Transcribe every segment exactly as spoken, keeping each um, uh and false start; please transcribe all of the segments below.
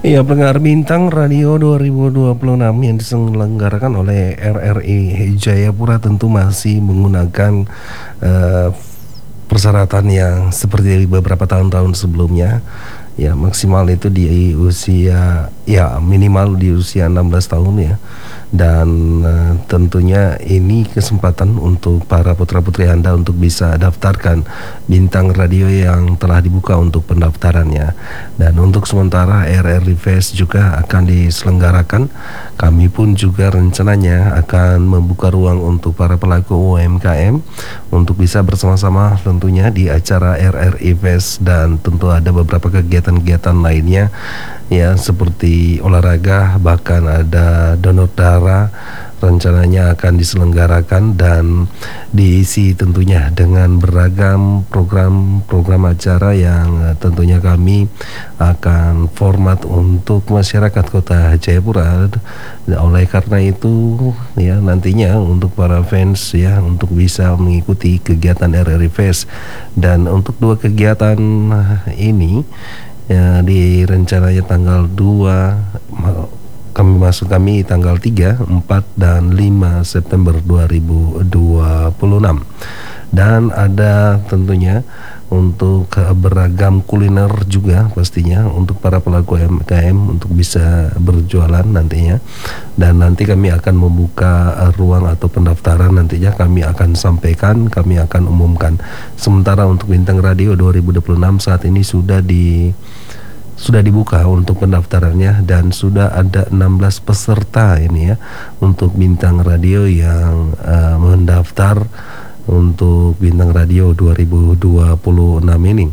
Iya, pendengar Bintang Radio dua ribu dua puluh enam yang diselenggarakan oleh R R I Jayapura tentu masih menggunakan uh, persyaratan yang seperti beberapa tahun-tahun sebelumnya. Ya, maksimal itu di usia, ya minimal di usia enam belas tahun ya. Dan uh, tentunya ini kesempatan untuk para putra-putri Anda untuk bisa daftarkan Bintang Radio yang telah dibuka untuk pendaftarannya. Dan untuk sementara R R I Fest juga akan diselenggarakan. Kami pun juga rencananya akan membuka ruang untuk para pelaku U M K M untuk bisa bersama-sama tentunya di acara R R I Fest, dan tentu ada beberapa kegiatan-kegiatan lainnya ya, seperti olahraga, bahkan ada donor darah rencananya akan diselenggarakan dan diisi tentunya dengan beragam program-program acara yang tentunya kami akan format untuk masyarakat Kota Jayapura. Oleh karena itu ya, nantinya untuk para fans ya untuk bisa mengikuti kegiatan R R I Fest, dan untuk dua kegiatan ini ya, di rencananya tanggal dua, kami masuk kami tanggal tiga, empat dan lima September dua ribu dua puluh enam. Dan ada tentunya untuk beragam kuliner juga pastinya untuk para pelaku U M K M untuk bisa berjualan nantinya. Dan nanti kami akan membuka ruang atau pendaftaran, nantinya kami akan sampaikan, kami akan umumkan. Sementara untuk Bintang Radio dua ribu dua puluh enam saat ini sudah di sudah dibuka untuk pendaftarannya, dan sudah ada enam belas peserta ini ya untuk Bintang Radio yang uh, mendaftar untuk Bintang Radio dua ribu dua puluh enam ini.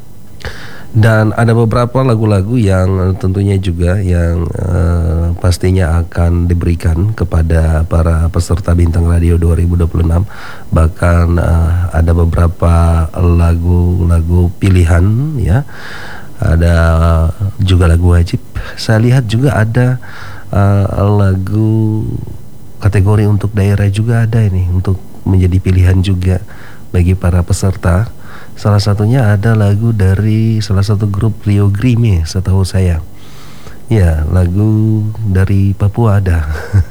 Dan ada beberapa lagu-lagu yang tentunya juga yang uh, pastinya akan diberikan kepada para peserta Bintang Radio dua ribu dua puluh enam. Bahkan uh, ada beberapa lagu-lagu pilihan ya. Ada juga lagu wajib. Saya lihat juga ada uh, lagu kategori untuk daerah juga ada ini untuk menjadi pilihan juga bagi para peserta. Salah satunya ada lagu dari salah satu grup Rio Grime setahu saya. Ya, lagu dari Papua ada.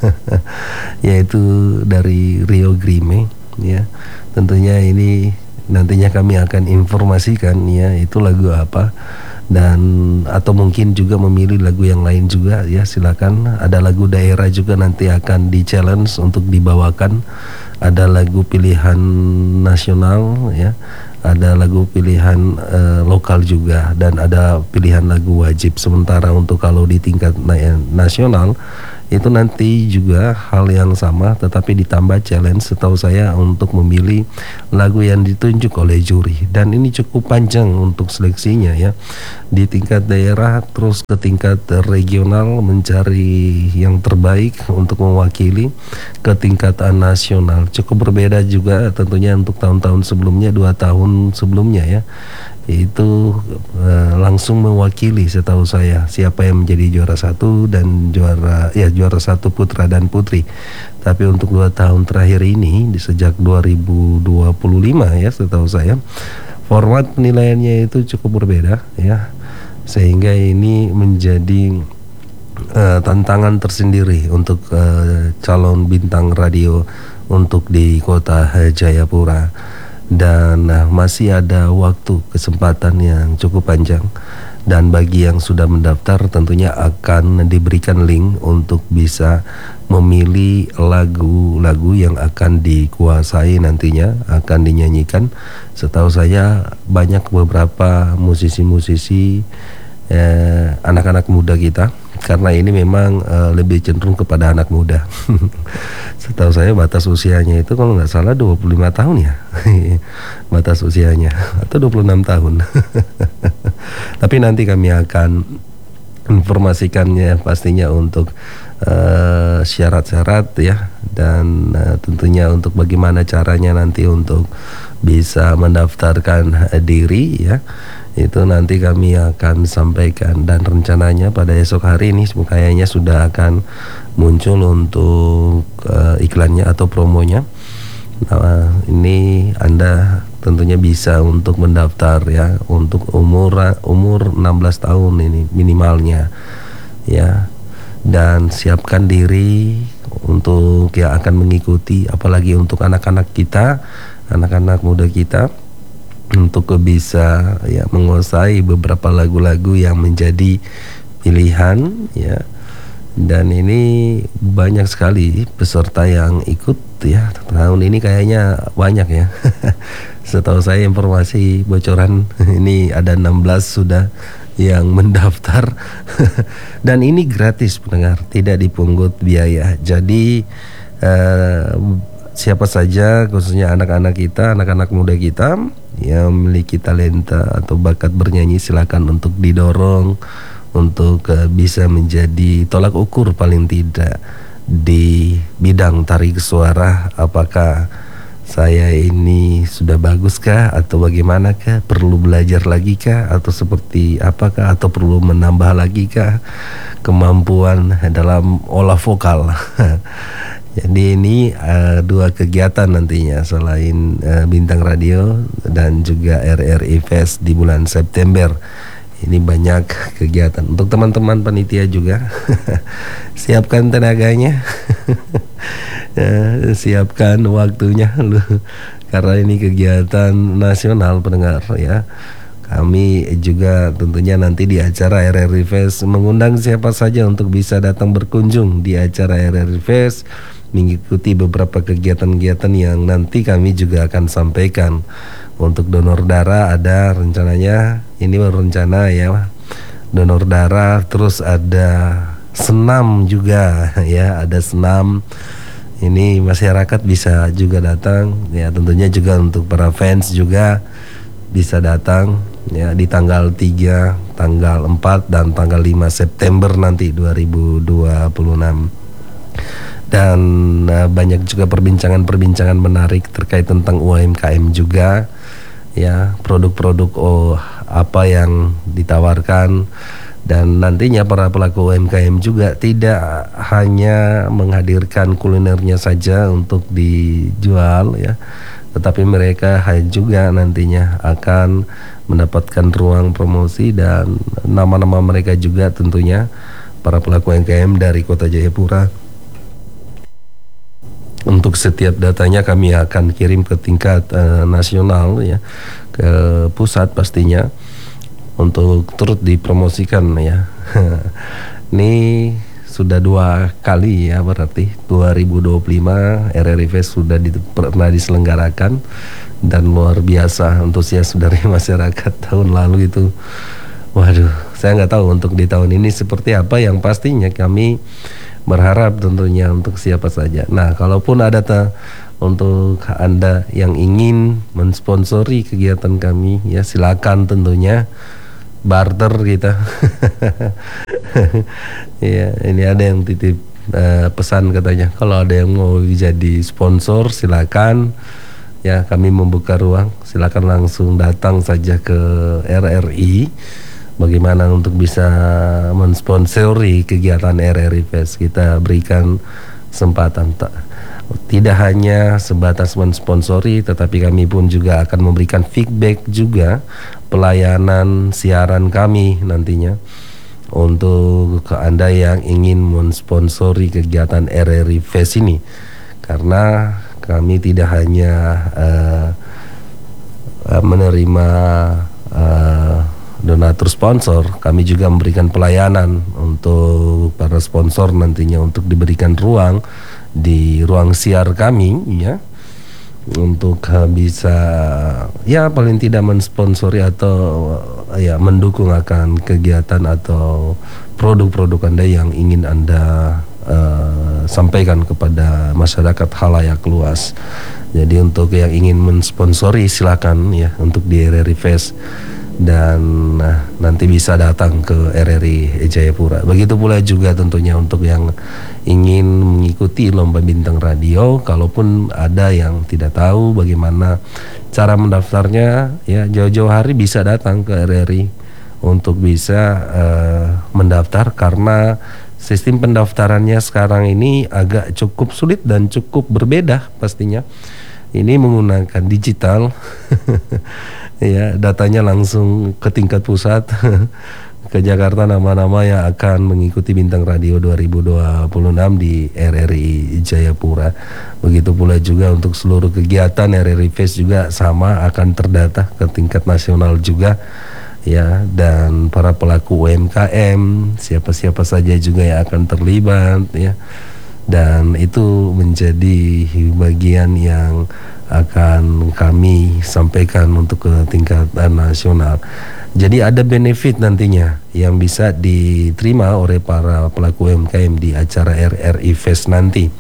Yaitu dari Rio Grime ya. Tentunya ini nantinya kami akan informasikan ya itu lagu apa, dan atau mungkin juga memilih lagu yang lain juga ya, silakan. Ada lagu daerah juga nanti akan di challenge untuk dibawakan. Ada lagu pilihan nasional ya, ada lagu pilihan uh, lokal juga, dan ada pilihan lagu wajib. Sementara untuk kalau di tingkat na- nasional itu nanti juga hal yang sama, tetapi ditambah challenge setahu saya untuk memilih lagu yang ditunjuk oleh juri. Dan ini cukup panjang untuk seleksinya ya, di tingkat daerah terus ke tingkat regional mencari yang terbaik untuk mewakili ke tingkat nasional. Cukup berbeda juga tentunya untuk tahun-tahun sebelumnya, dua tahun sebelumnya ya, itu uh, langsung mewakili setahu saya siapa yang menjadi juara satu dan juara ya juara satu putra dan putri. Tapi untuk dua tahun terakhir ini di sejak dua ribu dua puluh lima ya, setahu saya format penilaiannya itu cukup berbeda ya, sehingga ini menjadi uh, tantangan tersendiri untuk uh, calon bintang radio untuk di Kota Jayapura. Dan nah, masih ada waktu kesempatan yang cukup panjang, dan bagi yang sudah mendaftar tentunya akan diberikan link untuk bisa memilih lagu-lagu yang akan dikuasai nantinya akan dinyanyikan. Setahu saya banyak beberapa musisi-musisi eh, anak-anak muda kita, karena ini memang uh, lebih cenderung kepada anak muda. Setahu saya batas usianya itu kalau nggak salah dua puluh lima tahun ya. Batas usianya, atau dua puluh enam tahun. Tapi nanti kami akan informasikannya pastinya untuk uh, syarat-syarat ya, dan uh, tentunya untuk bagaimana caranya nanti untuk bisa mendaftarkan uh, diri ya. Itu nanti kami akan sampaikan, dan rencananya pada esok hari ini kayaknya sudah akan muncul untuk uh, iklannya atau promonya. Nah, ini Anda tentunya bisa untuk mendaftar ya untuk umur umur enam belas tahun ini minimalnya. ya, dan siapkan diri untuk yang akan mengikuti, apalagi untuk anak-anak kita, anak-anak muda kita, untuk bisa ya menguasai beberapa lagu-lagu yang menjadi pilihan ya. Dan ini banyak sekali peserta yang ikut ya, tahun ini kayaknya banyak ya. Setahu saya informasi bocoran ini ada enam belas sudah yang mendaftar. Dan ini gratis pendengar, tidak dipungut biaya. Jadi eh, siapa saja, khususnya anak-anak kita, anak-anak muda kita yang memiliki talenta atau bakat bernyanyi, silakan untuk didorong untuk uh, bisa menjadi tolak ukur paling tidak di bidang tarik suara. Apakah saya ini sudah baguskah atau bagaimanakah, perlu belajar lagi kah, atau seperti apakah, atau perlu menambah lagi kah kemampuan dalam olah vokal. Jadi ini uh, dua kegiatan nantinya selain uh, Bintang Radio dan juga R R I Fest di bulan September. Ini banyak kegiatan untuk teman-teman panitia juga. Siapkan tenaganya. Siapkan waktunya lu, karena ini kegiatan nasional pendengar ya. Kami juga tentunya nanti di acara R R I Fest mengundang siapa saja untuk bisa datang berkunjung di acara R R I Fest, mengikuti beberapa kegiatan-kegiatan yang nanti kami juga akan sampaikan. Untuk donor darah ada rencananya, ini baru rencana ya, donor darah, terus ada senam juga ya, ada senam. Ini masyarakat bisa juga datang ya, tentunya juga untuk para fans juga bisa datang ya di tanggal tiga, tanggal empat dan tanggal lima September nanti dua ribu dua puluh enam. Dan uh, banyak juga perbincangan-perbincangan menarik terkait tentang U M K M juga ya, produk-produk oh apa yang ditawarkan. Dan nantinya para pelaku U M K M juga tidak hanya menghadirkan kulinernya saja untuk dijual ya, tetapi mereka juga nantinya akan mendapatkan ruang promosi dan nama-nama mereka juga tentunya para pelaku U M K M dari Kota Jayapura. Untuk setiap datanya kami akan kirim ke tingkat uh, nasional ya, ke pusat pastinya, untuk turut dipromosikan ya. Ini sudah dua kali ya, berarti dua ribu dua puluh lima R R I Fest sudah di, pernah diselenggarakan, dan luar biasa antusias dari masyarakat. Tahun lalu itu, waduh, saya nggak tahu untuk di tahun ini seperti apa. Yang pastinya kami berharap tentunya untuk siapa saja. Nah, kalaupun ada ta, untuk Anda yang ingin mensponsori kegiatan kami ya, silakan tentunya, barter kita. Ya, ini ada yang titip uh, pesan katanya, kalau ada yang mau jadi sponsor silakan ya, kami membuka ruang, silakan langsung datang saja ke R R I. Bagaimana untuk bisa mensponsori kegiatan R R I Fest, kita berikan kesempatan. Tidak hanya sebatas mensponsori, tetapi kami pun juga akan memberikan feedback juga pelayanan siaran kami nantinya untuk ke Anda yang ingin mensponsori kegiatan R R I Fest ini. Karena kami tidak hanya uh, uh, menerima uh, donatur sponsor, kami juga memberikan pelayanan untuk para sponsor nantinya untuk diberikan ruang di ruang siar kami ya, untuk uh, bisa ya paling tidak mensponsori atau uh, ya mendukung akan kegiatan atau produk-produk Anda yang ingin Anda uh, sampaikan kepada masyarakat halayak luas. Jadi untuk yang ingin mensponsori silakan ya untuk di R R I Fest, dan nah, nanti bisa datang ke R R I Jayapura. Begitu pula juga tentunya untuk yang ingin mengikuti lomba bintang radio, kalaupun ada yang tidak tahu bagaimana cara mendaftarnya ya, jauh-jauh hari bisa datang ke R R I untuk bisa uh, mendaftar, karena sistem pendaftarannya sekarang ini agak cukup sulit dan cukup berbeda pastinya. Ini menggunakan digital. Ya, datanya langsung ke tingkat pusat. ke Jakarta nama-nama yang akan mengikuti Bintang Radio dua ribu dua puluh enam di R R I Jayapura. Begitu pula juga untuk seluruh kegiatan R R I Fest juga sama akan terdata ke tingkat nasional juga ya, dan para pelaku U M K M siapa-siapa saja juga yang akan terlibat ya. Dan itu menjadi bagian yang akan kami sampaikan untuk ke tingkat nasional. Jadi ada benefit nantinya yang bisa diterima oleh para pelaku U M K M di acara R R I Fest nanti.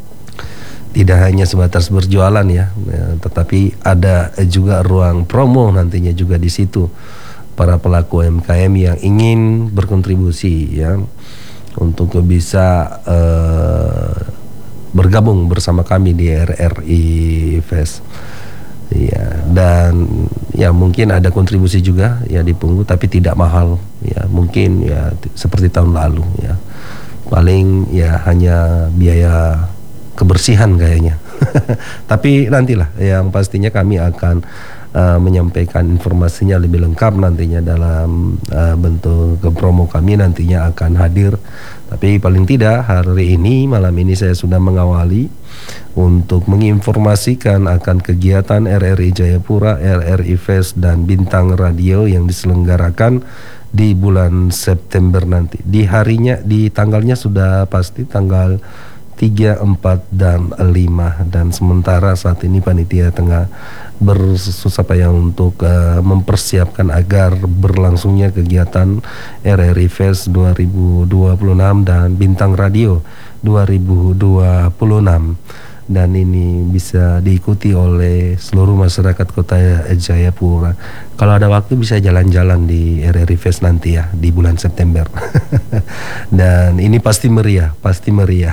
Tidak hanya sebatas berjualan ya, ya, tetapi ada juga ruang promo nantinya juga di situ. Para pelaku U M K M yang ingin berkontribusi ya untuk bisa uh, bergabung bersama kami di R R I Fest. Ya, dan ya mungkin ada kontribusi juga ya dipungut, tapi tidak mahal ya, mungkin ya seperti tahun lalu ya. Paling ya hanya biaya kebersihan kayaknya. Tapi nantilah yang pastinya kami akan uh, menyampaikan informasinya lebih lengkap nantinya dalam uh, bentuk promo kami nantinya akan hadir. Tapi paling tidak hari ini, malam ini saya sudah mengawali untuk menginformasikan akan kegiatan R R I Jayapura, R R I Fest dan Bintang Radio yang diselenggarakan di bulan September nanti. Di harinya, di tanggalnya sudah pasti tanggal tiga, empat, dan lima. Dan sementara saat ini panitia tengah bersusah payah untuk uh, mempersiapkan agar berlangsungnya kegiatan R R I Fest dua ribu dua puluh enam dan Bintang Radio dua ribu dua puluh enam. Dan ini bisa diikuti oleh seluruh masyarakat kota Jayapura. Kalau ada waktu bisa jalan-jalan di R R I Fest nanti ya di bulan September. Dan ini pasti meriah, pasti meriah.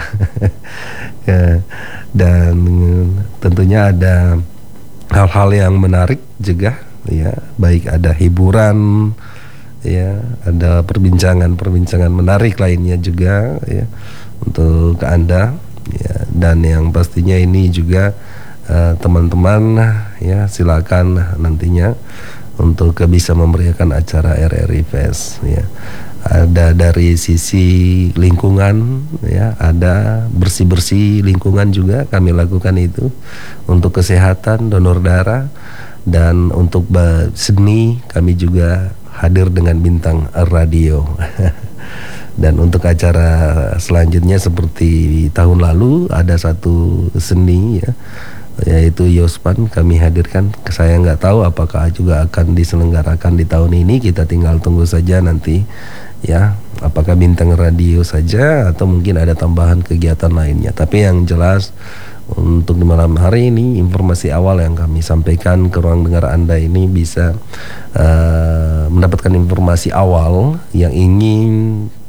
Dan tentunya ada hal-hal yang menarik juga ya, baik ada hiburan ya, ada perbincangan-perbincangan menarik lainnya juga ya untuk Anda. Ya, dan yang pastinya ini juga uh, teman-teman ya silakan nantinya untuk bisa memeriahkan acara R R I Fest ya. Ada dari sisi lingkungan ya, ada bersih-bersih lingkungan juga kami lakukan itu untuk kesehatan, donor darah, dan untuk seni kami juga hadir dengan Bintang Radio. Dan untuk acara selanjutnya seperti tahun lalu ada satu seni ya, yaitu Yospan kami hadirkan. Saya nggak tahu apakah juga akan diselenggarakan di tahun ini, kita tinggal tunggu saja nanti ya, apakah Bintang Radio saja atau mungkin ada tambahan kegiatan lainnya. Tapi yang jelas untuk di malam hari ini informasi awal yang kami sampaikan ke ruang dengar Anda ini bisa uh, mendapatkan informasi awal yang ingin